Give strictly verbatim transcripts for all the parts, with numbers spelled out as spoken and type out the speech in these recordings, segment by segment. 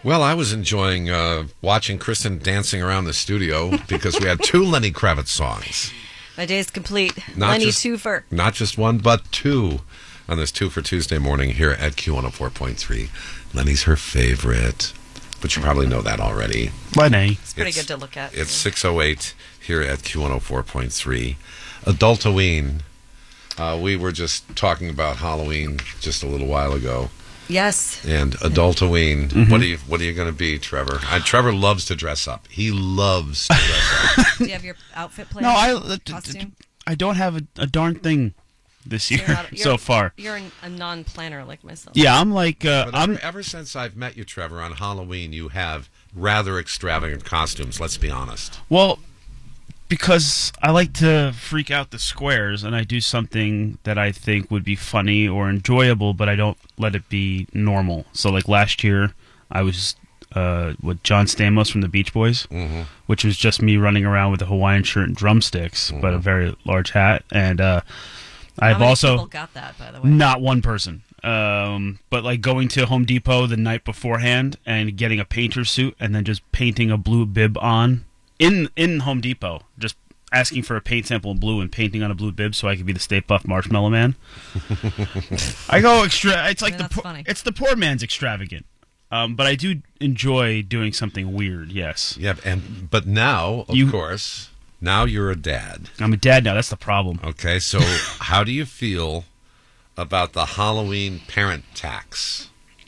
Well, I was enjoying uh, watching Kristen dancing around the studio because we had two Lenny Kravitz songs. My day is complete. Not Lenny just, twofer. Not just one, but two on this Two for Tuesday morning here at Q one oh four point three. Lenny's her favorite, but you probably know that already. Lenny. It's pretty It's- good to look at. It's six oh eight here at Q one oh four point three. Adultoween. Uh, we were just talking about Halloween just a little while ago. Yes. And Adultoween. Mm-hmm. What are you What are you going to be, Trevor? Uh, Trevor loves to dress up. He loves to dress up. Do you have your outfit planned? No, I, uh, Costume? I don't have a, a darn thing this year You're not- so you're- far. You're an, a non-planner like myself. Yeah, I'm like, uh, But I'm. ever, ever since I've met you, Trevor, on Halloween, you have rather extravagant costumes, let's be honest. Well, because I like to freak out the squares, and I do something that I think would be funny or enjoyable, but I don't let it be normal. So, like last year, I was uh, with John Stamos from the Beach Boys, Mm-hmm. which was just me running around with a Hawaiian shirt and drumsticks, Mm-hmm. but a very large hat. And uh, How I've many also people got that, by the way? not one person. Um, but like going to Home Depot the night beforehand and getting a painter suit and then just painting a blue bib on in in Home Depot, just asking for a paint sample in blue and painting on a blue bib so I could be the Stay Puft Marshmallow Man. I go extra. It's like I mean, the that's poor, funny. it's the poor man's extravagant. Um, but I do enjoy doing something weird. Yes, Yeah, and but now, of You- course, now you're a dad. I'm a dad now. That's the problem. Okay, so how do you feel about the Halloween parent tax?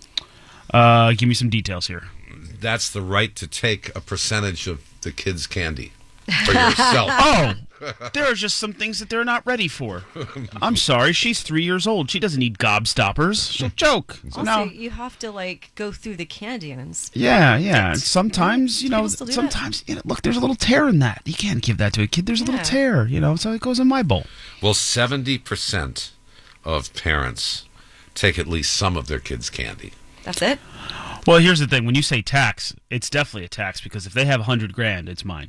Uh, give me some details here. That's the right to take a percentage of the kids' candy for yourself. Oh, there are just some things that they're not ready for. I'm sorry, she's three years old. She doesn't need gobstoppers. She'll choke. So Also, now, you have to like go through the candy and sp- yeah, yeah. And sometimes, you know, People still do that. sometimes, you know, look, there's a little tear in that. You can't give that to a kid. There's a Yeah. little tear, you know, so it goes in my bowl. Well, seventy percent of parents take at least some of their kids' candy. That's it. Well, here's the thing. When you say tax, it's definitely a tax because if they have a hundred grand, it's mine.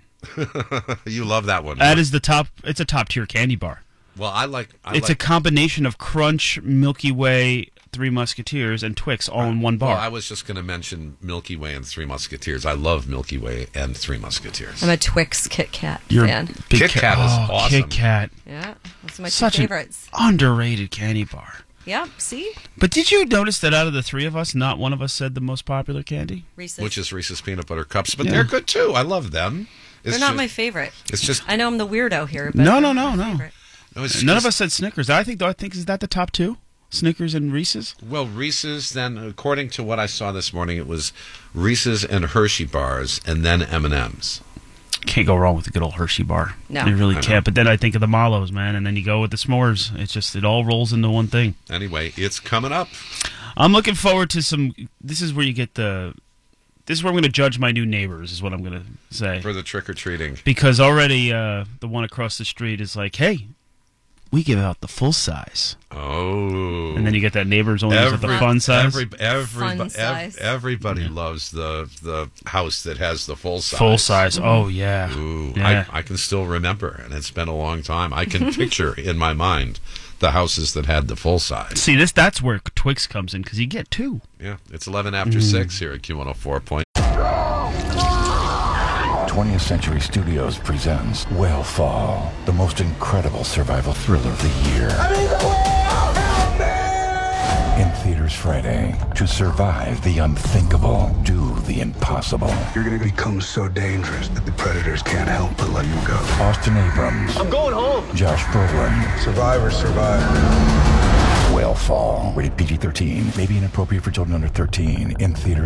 You love that one. That is the top. It's a top tier candy bar. Well, I like. I It's like, a combination of Crunch, Milky Way, Three Musketeers, and Twix all in one bar. Well, I was just going to mention Milky Way and Three Musketeers. I love Milky Way and Three Musketeers. I'm a Twix Kit Kat You're a fan. big Kit Kat is oh, awesome. Kit Kat, Yeah, those are my such two an favorites. underrated candy bar. Yep. See, But did you notice that out of the three of us, not one of us said the most popular candy? Reese's. Which is Reese's Peanut Butter Cups, but Yeah. they're good too. I love them. It's They're not just, my favorite. It's just I know I'm the weirdo here, but No, they're no, not no, my no. favorite. no, it's None just- of us said Snickers. I think. I think is that the top two? Snickers and Reese's. Well, Reese's. Then, according to what I saw this morning, it was Reese's and Hershey bars, and then M and M's. Can't go wrong with a good old Hershey bar. No. You really I know. can't. But then I think of the Marlows, man, and then you go with the s'mores. It's just it all rolls into one thing. Anyway, it's coming up. I'm looking forward to some. This is where you get the. This is where I'm going to judge my new neighbors. Is what I'm going to say. For the trick or treating. Because already uh, the one across the street is like, hey, we give out the full size. Oh. And then you get that neighbors only gives out the fun size. Every, every, Fun ev- size. everybody loves the the house that has the full size. Full size. Oh, yeah. Ooh, Yeah. I, I can still remember, and it's been a long time. I can picture in my mind the houses that had the full size. See, this that's where Twix comes in because you get two. Yeah, it's eleven after Mm. six here at Q one oh four point. twentieth Century Studios presents Whale the most incredible survival thriller of the year. In theaters Friday. To survive the unthinkable, do the impossible. You're gonna become so dangerous that the predators can't help but let you go. Austin Abrams. I'm going home. Josh Brolin. Survivors survive. Whale Fall. Rated P G thirteen. May be inappropriate for children under thirteen. In theaters.